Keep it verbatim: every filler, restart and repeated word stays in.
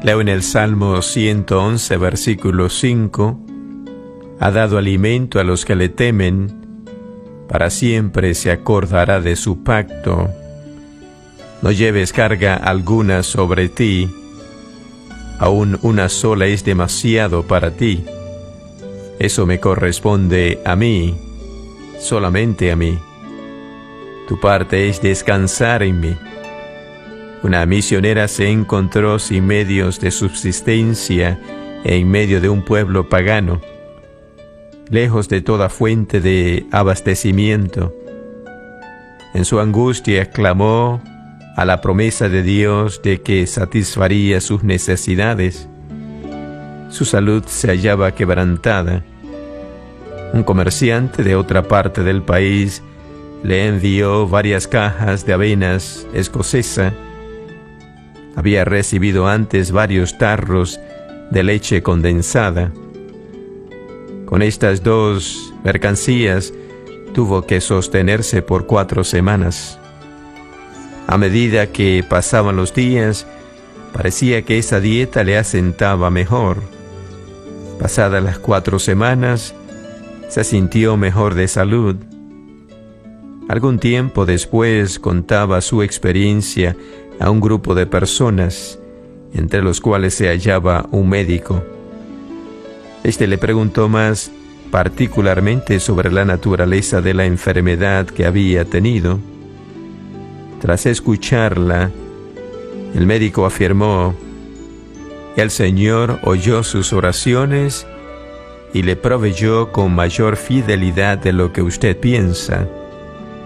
Leo en el Salmo ciento once, versículo cinco, ha dado alimento a los que le temen, para siempre se acordará de su pacto. No lleves carga alguna sobre ti, aún una sola es demasiado para ti. Eso me corresponde a mí, solamente a mí. Tu parte es descansar en mí. Una misionera se encontró sin medios de subsistencia en medio de un pueblo pagano, lejos de toda fuente de abastecimiento. En su angustia clamó a la promesa de Dios de que satisfaría sus necesidades. Su salud se hallaba quebrantada. Un comerciante de otra parte del país le envió varias cajas de avenas escocesa. Había recibido antes varios tarros de leche condensada. Con estas dos mercancías tuvo que sostenerse por cuatro semanas. A medida que pasaban los días, parecía que esa dieta le asentaba mejor. Pasadas las cuatro semanas, se sintió mejor de salud. Algún tiempo después contaba su experiencia a un grupo de personas, entre los cuales se hallaba un médico. Este le preguntó más particularmente sobre la naturaleza de la enfermedad que había tenido. Tras escucharla, el médico afirmó: el Señor oyó sus oraciones y le proveyó con mayor fidelidad de lo que usted piensa.